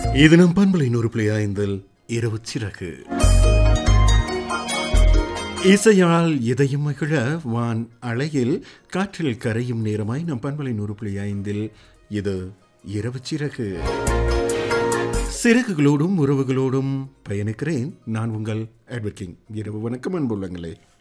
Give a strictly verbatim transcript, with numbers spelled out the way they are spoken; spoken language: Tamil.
இது நம் பண்பலை நூறு புள்ளி ஐந்தில் இரவு சிறகு. இசையால் இதயம் மகிழ வான் அலையில் காற்றில் கரையும் நேரமாய் நம் பண்பலை நூறு புள்ளி ஐந்தில் இது இரவு சிறகு. சிறகுகளோடும் உறவுகளோடும் பயணிக்கிறேன் நான் உங்கள் எட்வர்ட் கிங். இரவு வணக்கம் அன்புள்ளங்களே.